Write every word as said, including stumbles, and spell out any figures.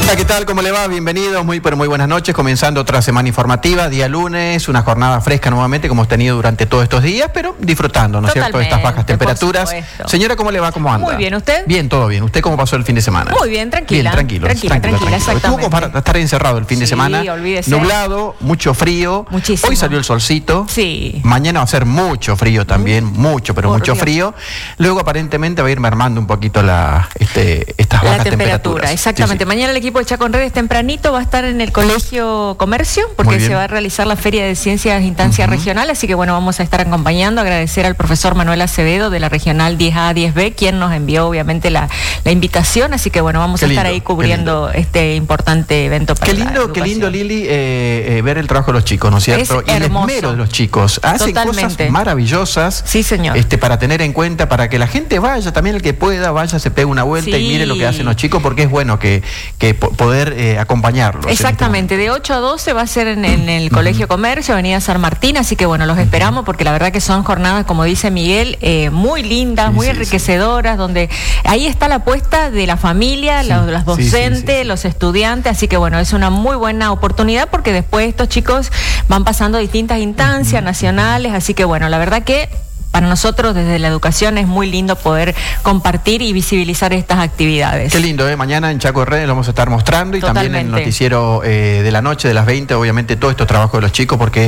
Hola, ¿qué tal? ¿Cómo le va? Bienvenidos, muy pero muy buenas noches. Comenzando otra semana informativa, día lunes, una jornada fresca nuevamente como hemos tenido durante todos estos días, pero disfrutando, ¿no es cierto?, de estas bajas temperaturas. Señora, ¿cómo le va? ¿Cómo anda? Muy bien, ¿usted? Bien, todo bien. ¿Usted cómo pasó el fin de semana? Muy bien, tranquila. Bien, tranquilo. Tranquila, tranquila, tranquila, exactamente. Estuvo como para estar encerrado el fin sí, de semana. Olvídese. Nublado, mucho frío. Muchísimo. Hoy salió el solcito. Sí. Mañana va a ser mucho frío también, mm, mucho, pero Por mucho Dios. frío. Luego aparentemente va a ir mermando un poquito la, este, estas La bajas temperatura, temperaturas. exactamente. Sí, sí. Mañana el equipo de Chaco en Redes tempranito va a estar en el Colegio Comercio porque se va a realizar la Feria de Ciencias de Instancia uh-huh. regional, así que bueno, vamos a estar acompañando, agradecer al profesor Manuel Acevedo de la Regional diez A, diez B, quien nos envió obviamente la, la invitación, así que bueno, vamos qué a estar lindo, ahí cubriendo este importante evento para Qué lindo, la qué lindo, educación. Lili, eh, eh, ver el trabajo de los chicos, ¿no es cierto? Es y el hermoso. esmero de los chicos. Hacen Totalmente. cosas maravillosas. Sí, señor. Este, para tener en cuenta, para que la gente vaya, también el que pueda, vaya, se pegue una vuelta sí. y mire lo que hacen los chicos, porque es bueno que, que poder eh, acompañarlos. Exactamente, de ocho a doce va a ser en, en el Colegio Comercio, Avenida San Martín, así que bueno, los esperamos porque la verdad que son jornadas, como dice Miguel, eh, muy lindas, sí, muy sí, enriquecedoras, sí. donde ahí está la apuesta de la familia, sí, la, los docentes, sí, sí, sí, sí. los estudiantes, así que bueno, es una muy buena oportunidad porque después estos chicos van pasando distintas instancias uh-huh. nacionales, así que bueno, la verdad que para nosotros desde la educación es muy lindo poder compartir y visibilizar estas actividades. Qué lindo, ¿eh? Mañana en Chaco Redes lo vamos a estar mostrando y Totalmente. También en el noticiero eh, de la noche, de las veinte, obviamente todo estos trabajos de los chicos, porque